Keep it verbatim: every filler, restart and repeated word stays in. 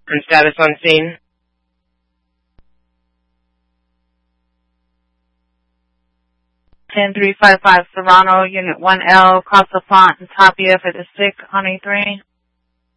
And status on scene. ten three five five Serrano, Unit one L, Casa Font and Tapia for the sick on A three.